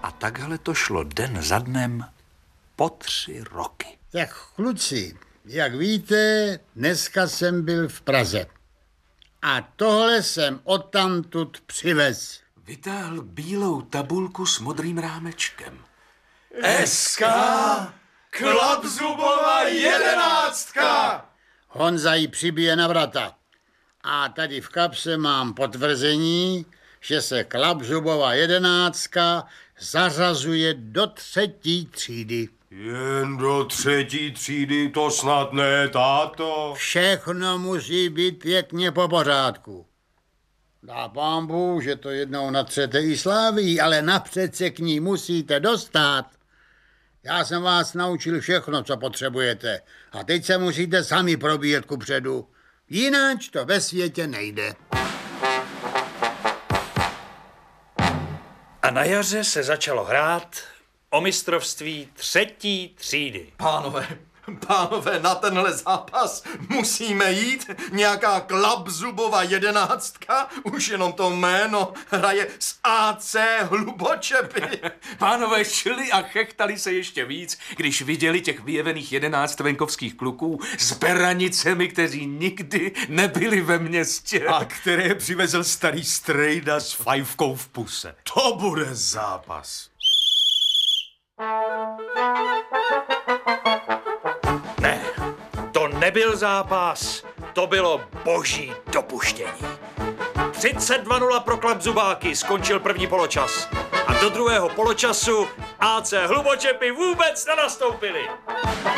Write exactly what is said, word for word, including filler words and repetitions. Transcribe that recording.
A takhle to šlo den za dnem po tři roky. Tak kluci, jak víte, dneska jsem byl v Praze. A tohle jsem odtamtud přivez. Vytáhl bílou tabulku s modrým rámečkem. S K Klapzubova jedenáctka! Honza ji přibije na vrata. A tady v kapse mám potvrzení, že se Klapzubova jedenáctka zařazuje do třetí třídy. Jen do třetí třídy, to snad ne, táto. Všechno musí být pěkně po pořádku. Dá pán Bůh, že to jednou natřete i Sláví, ale napřed se k ní musíte dostat. Já jsem vás naučil všechno, co potřebujete. A teď se musíte sami probíjet kupředu. Jináč to ve světě nejde. A na jaře se začalo hrát o mistrovství třetí třídy. Pánové, pánové, na tenhle zápas musíme jít. Nějaká Klapzubova jedenáctka, už jenom to jméno, hraje s A C Hlubočepy. Pánové šli a chechtali se ještě víc, když viděli těch vyjevených jedenáct venkovských kluků s beranicemi, kteří nikdy nebyli ve městě. A které přivezl starý strejda s fajfkou v puse. To bude zápas. Ne, to nebyl zápas, to bylo boží dopuštění. třicet dva nula pro Klapzubáky, skončil první poločas. A do druhého poločasu A C Hlubočepy vůbec nenastoupili.